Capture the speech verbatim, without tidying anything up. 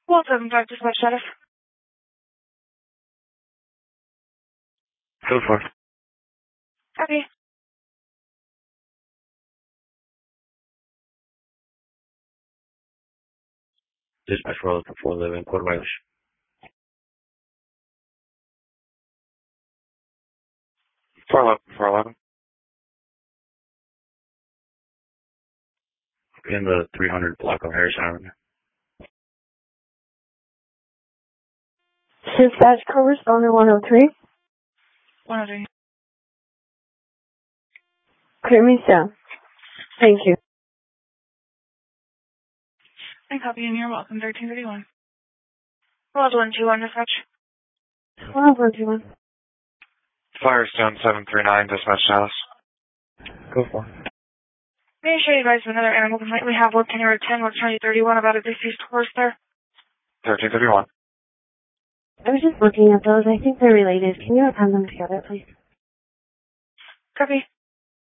one seven five, dispatch status. Go for it. Copy. Dispatch roll for four eleven, Port Riley. four eleven, four eleven. In the three hundred block of Harrison Avenue. Dispatch correspondent one oh three. one oh three. Clear me down. Thank you. And copy, and you're welcome, thirteen thirty-one. World one two one, dispatch. one oh two one. Firestone seven three nine, dispatch status. Go for it. May I show you guys another animal complaint we have working here at ten, West twenty thirty-one about a deceased horse there? thirteen thirty-one. I was just looking at those. I think they're related. Can you append them together, please? Copy.